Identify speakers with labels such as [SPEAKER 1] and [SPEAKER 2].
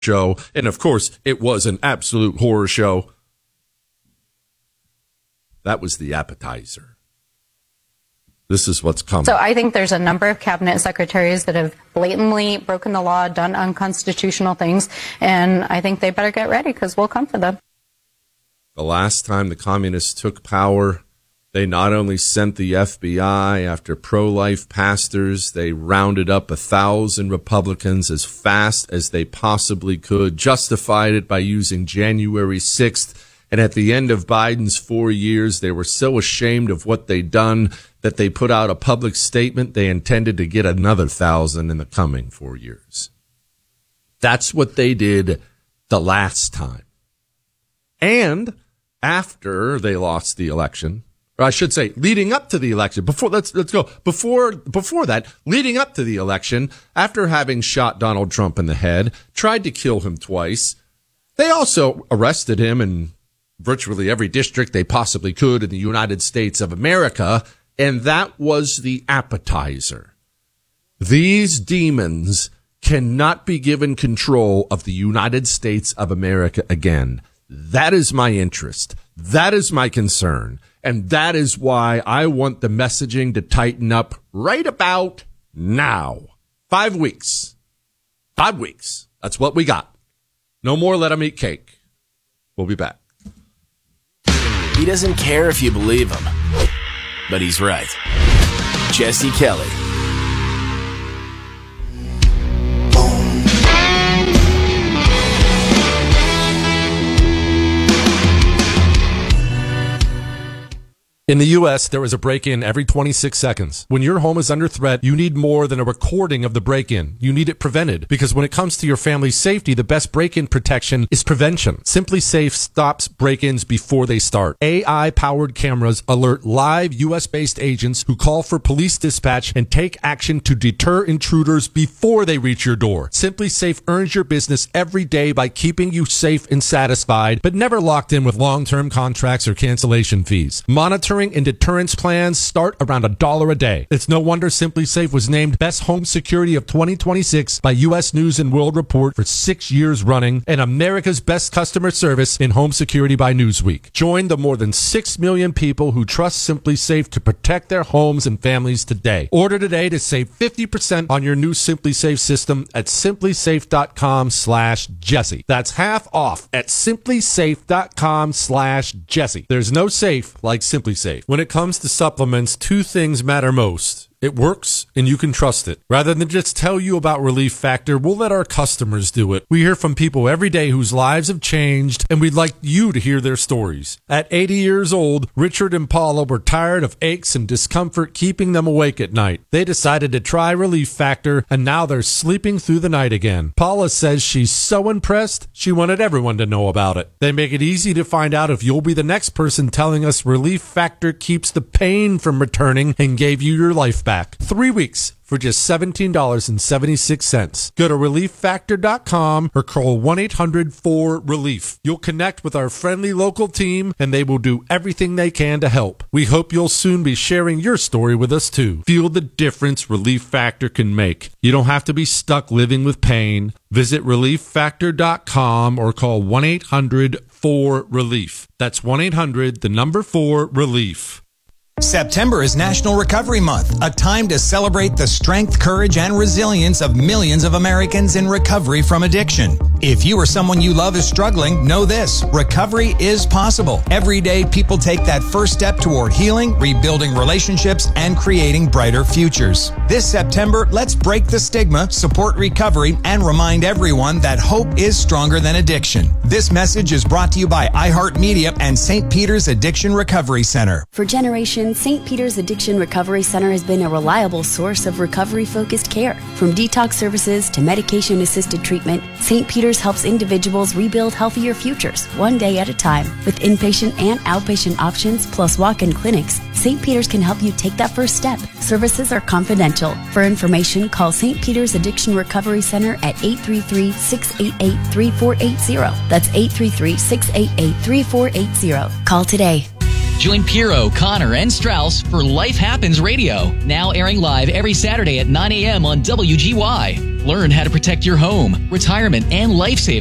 [SPEAKER 1] show. And of course, it was an absolute horror show. That was the appetizer. This is what's coming.
[SPEAKER 2] So I think there's a number of cabinet secretaries that have blatantly broken the law, done unconstitutional things, and I think they better get ready because we'll come for them.
[SPEAKER 1] The last time the communists took power, they not only sent the FBI after pro-life pastors, they rounded up 1,000 Republicans as fast as they possibly could, justified it by using January 6th. And at the end of Biden's 4 years, they were so ashamed of what they'd done that they put out a public statement they intended to get another 1,000 in the coming 4 years. That's what they did the last time. And after they lost the election, or I should say, leading up to the election, let's go. Before that, leading up to the election, after having shot Donald Trump in the head, tried to kill him twice, they also arrested him in virtually every district they possibly could in the United States of America, and that was the appetizer. These demons cannot be given control of the United States of America again. That is my interest. That is my concern. And that is why I want the messaging to tighten up right about now. 5 weeks. 5 weeks. That's what we got. No more let 'em eat cake. We'll be back.
[SPEAKER 3] He doesn't care if you believe him, but he's right. Jesse Kelly.
[SPEAKER 4] In the U.S., there is a break-in every 26 seconds. When your home is under threat, you need more than a recording of the break-in. You need it prevented, because when it comes to your family's safety, the best break-in protection is prevention. Simply Safe stops break-ins before they start. AI-powered cameras alert live U.S.-based agents who call for police dispatch and take action to deter intruders before they reach your door. Simply Safe earns your business every day by keeping you safe and satisfied, but never locked in with long-term contracts or cancellation fees. Monitoring and deterrence plans start around $1 a day. It's no wonder Simply Safe was named Best Home Security of 2026 by U.S. News and World Report for 6 years running, and America's Best Customer Service in Home Security by Newsweek. Join the more than 6 million people who trust Simply Safe to protect their homes and families today. Order today to save 50% on your new Simply Safe system at simplysafe.com/Jesse. That's half off at simplysafe.com/Jesse. There's no safe like Simply Safe. When it comes to supplements, 2 things matter most. It works, and you can trust it. Rather than just tell you about Relief Factor, we'll let our customers do it. We hear from people every day whose lives have changed, and we'd like you to hear their stories. At 80 years old, Richard and Paula were tired of aches and discomfort keeping them awake at night. They decided to try Relief Factor, and now they're sleeping through the night again. Paula says she's so impressed, she wanted everyone to know about it. They make it easy to find out if you'll be the next person telling us Relief Factor keeps the pain from returning and gave you your life back. 3 weeks for just $17.76. Go to ReliefFactor.com or call 1-800-4RELIEF. You'll connect with our friendly local team, and they will do everything they can to help. We hope you'll soon be sharing your story with us, too. Feel the difference Relief Factor can make. You don't have to be stuck living with pain. Visit ReliefFactor.com or call 1-800-4RELIEF. That's 1-800-4RELIEF.
[SPEAKER 5] September is National Recovery Month, a time to celebrate the strength, courage, and resilience of millions of Americans in recovery from addiction. If you or someone you love is struggling, know this: recovery is possible. Every day, people take that first step toward healing, rebuilding relationships, and creating brighter futures. This September, let's break the stigma, support recovery, and remind everyone that hope is stronger than addiction. This message is brought to you by iHeartMedia and St. Peter's Addiction Recovery Center.
[SPEAKER 6] For generations, St. Peter's Addiction Recovery Center has been a reliable source of recovery-focused care. From detox services to medication-assisted treatment, St. Peter's helps individuals rebuild healthier futures, one day at a time. With inpatient and outpatient options, plus walk-in clinics, St. Peter's can help you take that first step. Services are confidential. For information, call St. Peter's Addiction Recovery Center at 833-688-3480. That's 833-688-3480. Call today.
[SPEAKER 7] Join Piero, Connor, and Strauss for Life Happens Radio, now airing live every Saturday at 9 a.m. on WGY. Learn how to protect your home, retirement, and life savings